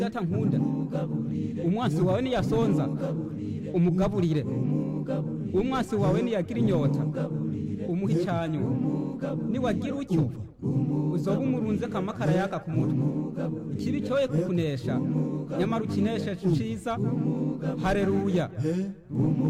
data nkunda umwasi wawe niyasonza umugaburire umwasi wawe niyagira inyota umuha icyanyu niwagira utyo uzoba umurunze kamakara yaka ku mutwe ikibi cyoye kukunesha nyamara ukinesheje ciza haleluya